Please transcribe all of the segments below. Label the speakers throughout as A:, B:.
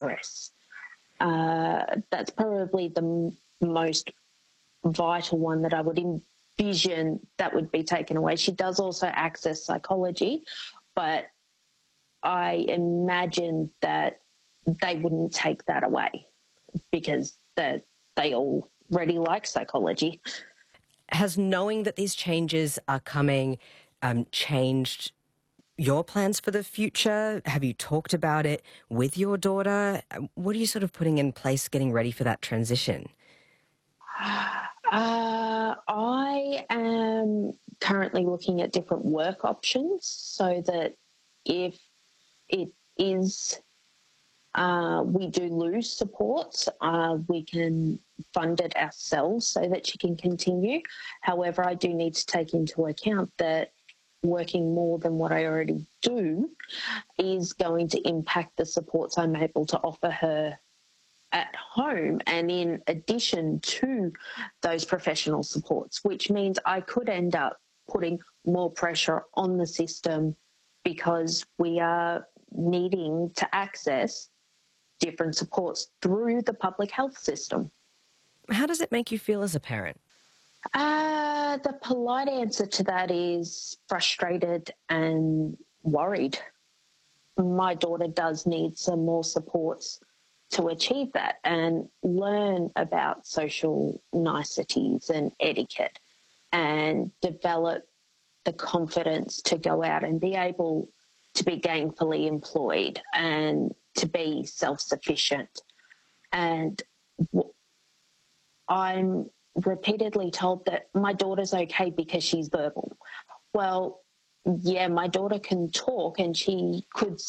A: progress. That's probably the most vital one that I would envision that would be taken away. She does also access psychology, but I imagine that they wouldn't take that away because they already like psychology.
B: Has knowing that these changes are coming changed your plans for the future? Have you talked about it with your daughter? What are you sort of putting in place, getting ready for that transition?
A: I am currently looking at different work options so that if it is we do lose support, we can fund it ourselves so that she can continue. However, I do need to take into account that working more than what I already do is going to impact the supports I'm able to offer her at home, and in addition to those professional supports, which means I could end up putting more pressure on the system because we are needing to access different supports through the public health system.
B: How does it make you feel as a parent?
A: The polite answer to that is frustrated and worried. My daughter does need some more supports to achieve that and learn about social niceties and etiquette and develop the confidence to go out and be able to be gainfully employed and to be self-sufficient. And I'm repeatedly told that my daughter's okay because she's verbal. Well, yeah, my daughter can talk and she could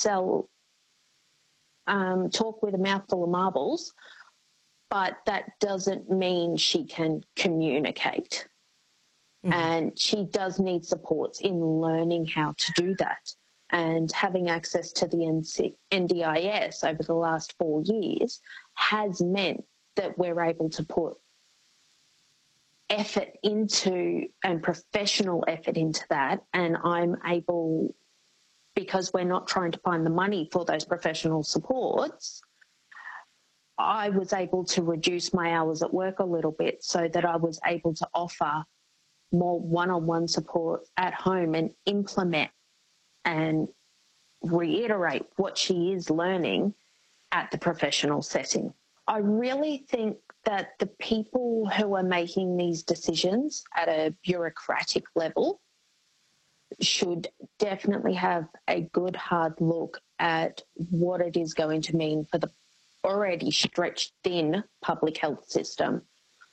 A: talk with a mouthful of marbles, but that doesn't mean she can communicate. Mm-hmm. And she does need supports in learning how to do that. And having access to the NDIS over the last 4 years has meant that we're able to put effort into and professional effort into that. And I'm able, because we're not trying to find the money for those professional supports, I was able to reduce my hours at work a little bit so that I was able to offer more one-on-one support at home and implement and reiterate what she is learning at the professional setting. I really think that the people who are making these decisions at a bureaucratic level should definitely have a good hard look at what it is going to mean for the already stretched thin public health system.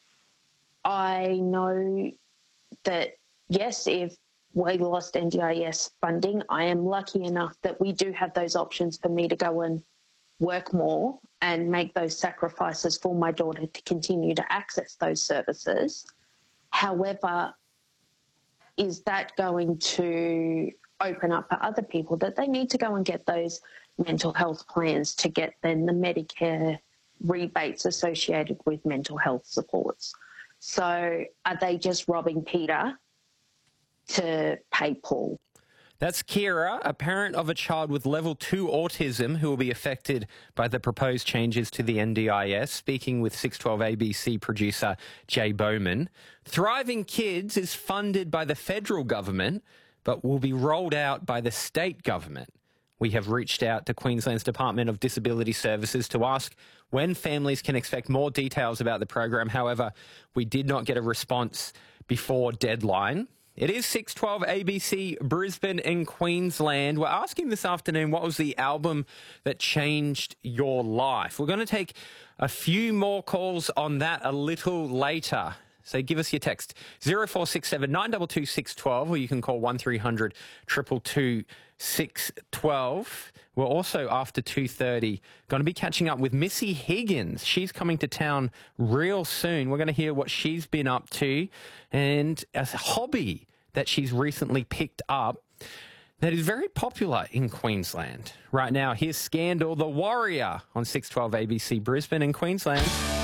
A: I know that, yes, if we lost NDIS funding, I am lucky enough that we do have those options for me to go and work more and make those sacrifices for my daughter to continue to access those services. However, is that going to open up for other people that they need to go and get those mental health plans to get then the Medicare rebates associated with mental health supports? So are they just robbing Peter to pay Paul?
C: That's Kira, a parent of a child with level 2 autism who will be affected by the proposed changes to the NDIS, speaking with 612 ABC producer Jay Bowman. Thriving Kids is funded by the federal government but will be rolled out by the state government. We have reached out to Queensland's Department of Disability Services to ask when families can expect more details about the program. However, we did not get a response before deadline. It is 612 ABC Brisbane in Queensland. We're asking this afternoon, what was the album that changed your life? We're going to take a few more calls on that a little later. So give us your text 0467 922 612, or you can call 1300 222 612. We're also, after 2:30, going to be catching up with Missy Higgins. She's coming to town real soon. We're going to hear what she's been up to and a hobby that she's recently picked up that is very popular in Queensland. Right now, here's Scandal, The Warrior, on 612 ABC Brisbane in Queensland.